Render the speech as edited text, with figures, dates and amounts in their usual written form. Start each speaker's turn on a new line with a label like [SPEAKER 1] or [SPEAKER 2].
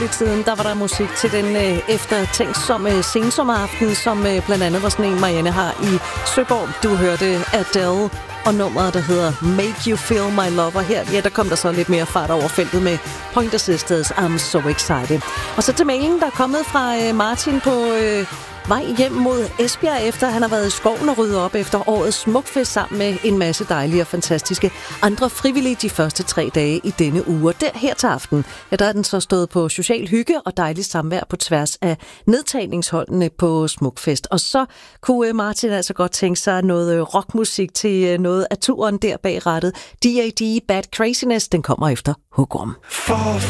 [SPEAKER 1] Tiden, der var der musik til den eftertænksomme sensommeraften, som blandt andet var sådan en, Marianne har i Søborg. Du hørte Adele og nummeret, der hedder Make You Feel My Lover. Her, ja, der kom der så lidt mere fart over feltet med Pointer Sisters, I'm So Excited. Og så til mailen, der er kommet fra Martin på vej hjem mod Esbjerg, efter han har været i skoven og ryddet op efter årets Smukfest sammen med en masse dejlige og fantastiske andre frivillige de første 3 dage i denne uge. Der her til aften, ja, der er den så stået på social hygge og dejligt samvær på tværs af nedtagningsholdene på Smukfest. Og så kunne Martin altså godt tænke sig noget rockmusik til noget af turen der bag rattet. D.A.D. Bad Craziness, den kommer efter Hugorm.